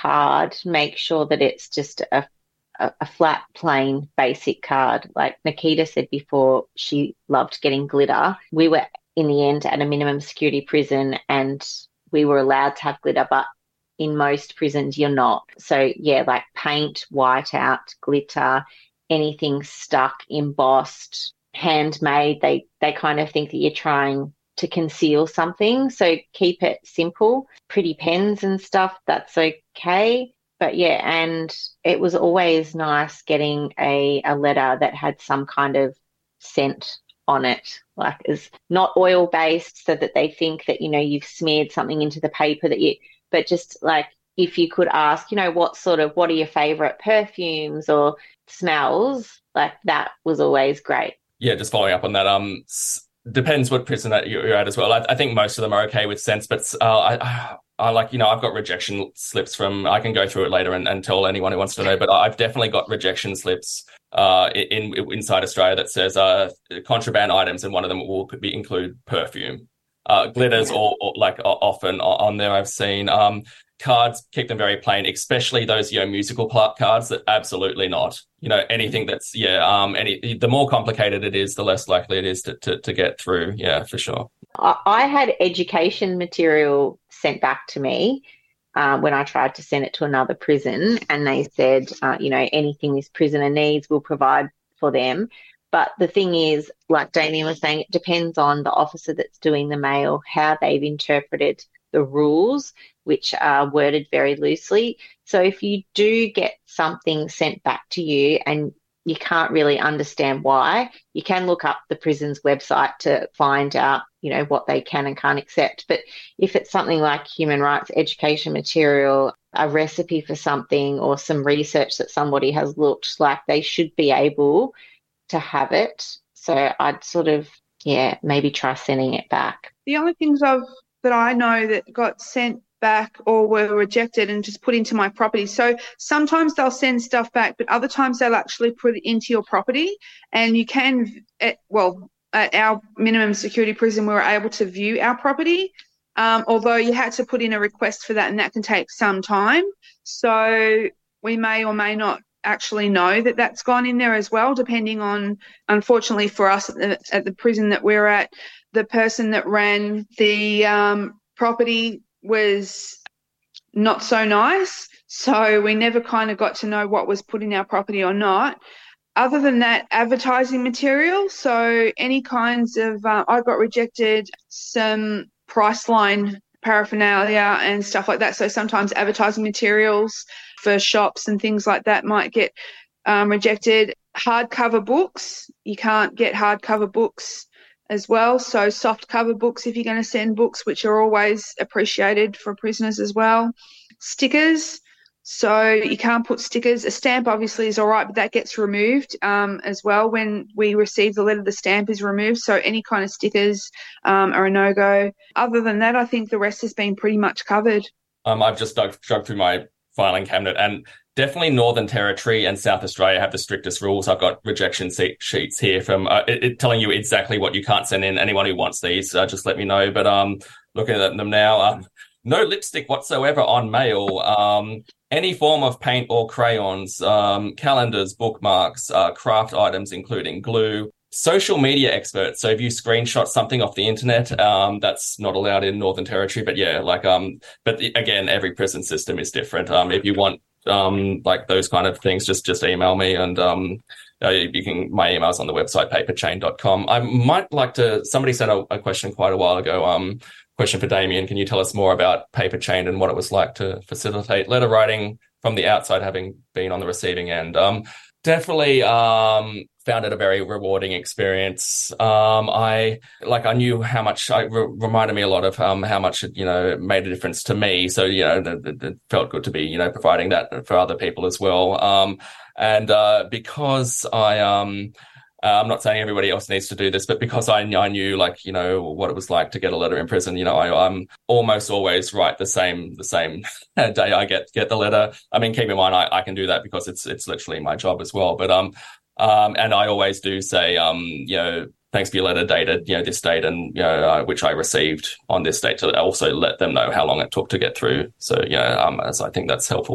card, make sure that it's just a flat, plain, basic card. Like Nikita said before, she loved getting glitter. We were in the end at a minimum security prison and we were allowed to have glitter, but in most prisons you're not. So yeah, like paint, whiteout, glitter, anything stuck, embossed, handmade, they kind of think that you're trying to conceal something. So keep it simple. Pretty pens and stuff, that's okay. But yeah, and it was always nice getting a letter that had some kind of scent on it, like is not oil based so that they think that, you've smeared something into the paper but just like if you could ask, what are your favorite perfumes or smells, like that was always great. Yeah, just following up on that, depends what prison that you're at as well. I think most of them are okay with scents, but I like, I've got rejection slips I can go through it later and tell anyone who wants to know, but I've definitely got rejection slips inside Australia that says contraband items, and one of them will include perfume. Glitters or like often on there I've seen. Cards, keep them very plain, especially those, musical cards that absolutely not. Anything that's, the more complicated it is, the less likely it is to get through. Yeah, for sure. I had education material sent back to me when I tried to send it to another prison, and they said, anything this prisoner needs, we'll provide for them. But the thing is, like Damien was saying, it depends on the officer that's doing the mail, how they've interpreted the rules, which are worded very loosely. So if you do get something sent back to you and you can't really understand why, you can look up the prison's website to find out, what they can and can't accept. But if it's something like human rights education material, a recipe for something, or some research that somebody has looked, like they should be able to have it. So I'd sort of, maybe try sending it back. The only things that I know that got sent back or were rejected and just put into my property. So sometimes they'll send stuff back, but other times they'll actually put it into your property, and you can, at our minimum security prison, we were able to view our property, although you had to put in a request for that, and that can take some time. So we may or may not actually know that that's gone in there as well, depending on, unfortunately for us at the prison that we're at, the person that ran the property was not so nice. So we never kind of got to know what was put in our property or not. Other than that, advertising material. So any kinds of, I got rejected some Priceline paraphernalia and stuff like that. So sometimes advertising materials for shops and things like that might get rejected. Hardcover books, you can't get hardcover books as well. So soft cover books, if you're going to send books, which are always appreciated for prisoners as well. Stickers, so you can't put stickers. A stamp obviously is all right, but that gets removed as well. When we receive the letter, the stamp is removed. So any kind of stickers are a no-go. Other than that, I think the rest has been pretty much covered. I've just dug through my filing cabinet, and definitely Northern Territory and South Australia have the strictest rules. I've got rejection sheets here from telling you exactly what you can't send in. Anyone who wants these, just let me know. But looking at them now, no lipstick whatsoever on mail. Any form of paint or crayons, calendars, bookmarks, craft items, including glue. Social media experts. So if you screenshot something off the internet, that's not allowed in Northern Territory. But yeah, but again, every prison system is different. If you want like those kind of things, just email me, and you can. My email's on the website paperchain.com. I might like to. Somebody sent a question quite a while ago. Question for Damien. Can you tell us more about Paperchain and what it was like to facilitate letter writing from the outside, having been on the receiving end? Definitely found it a very rewarding experience. I knew how much it reminded me a lot of how much it made a difference to me. So it felt good to be providing that for other people as well. Because I'm not saying everybody else needs to do this, but because I knew what it was like to get a letter in prison, I'm almost always write the same day I get the letter. I mean, keep in mind I can do that because it's literally my job as well. But and I always do say thanks for your letter dated this date, and which I received on this date, to also let them know how long it took to get through. So as I think that's helpful.